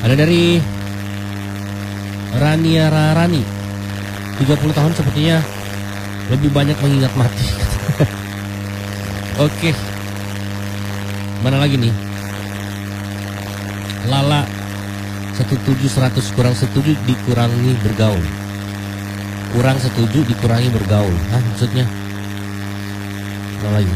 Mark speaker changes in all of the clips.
Speaker 1: Ada dari Raniara Rani, 30 tahun sepertinya lebih banyak mengingat mati. Oke, mana lagi nih? Lala 1700 kurang setuju dikurangi bergaul. Kurang setuju dikurangi bergaul. Hah, maksudnya? Mana lagi?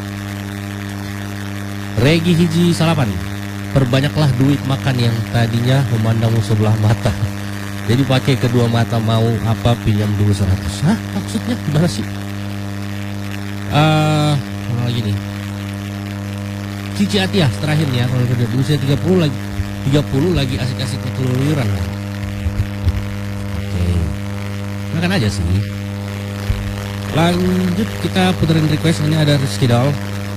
Speaker 1: Regi Hiji Salapan, perbanyaklah duit makan yang tadinya memandangmu sebelah mata. Jadi pakai kedua mata, mau apa pinjam dulu 100. Hah, maksudnya gimana sih? Mana lagi nih? Cici Atiah terakhirnya, kalau udah di usia 30 lagi asik-asik keluyuran. Oke, makan aja sih. Lanjut kita puterin request. Ini ada Rizky Doll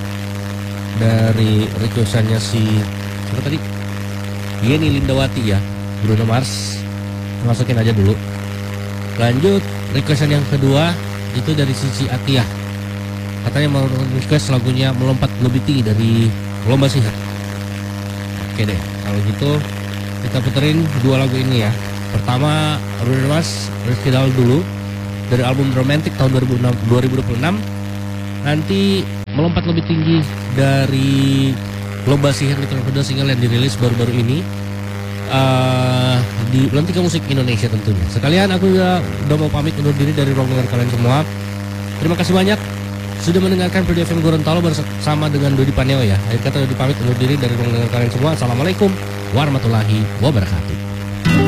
Speaker 1: dari requestannya si siapa tadi? Yeni Lindawati ya, Bruno Mars. Masukin aja dulu. Lanjut requestan yang kedua itu dari Cici Atiah. Katanya mau request lagunya Melompat Lebih Tinggi dari Lomba Sihir. Oke deh, kalau gitu kita puterin dua lagu ini ya. Pertama Bruno Mars, Rizky Doll dulu dari album Romantic tahun 2026. Nanti Melompat Lebih Tinggi dari Lomba Sihir itu kedua single yang dirilis baru-baru ini di Lantika Musik Indonesia tentunya. Sekalian aku udah mau pamit undur diri dari ruang dengar kalian semua. Terima kasih banyak sudah mendengarkan Radio FM Gorontalo bersama dengan Dodi Paneo ya. Akhir kata Dodi pamit undur diri dari ruang dengar kalian semua. Assalamualaikum warahmatullahi wabarakatuh.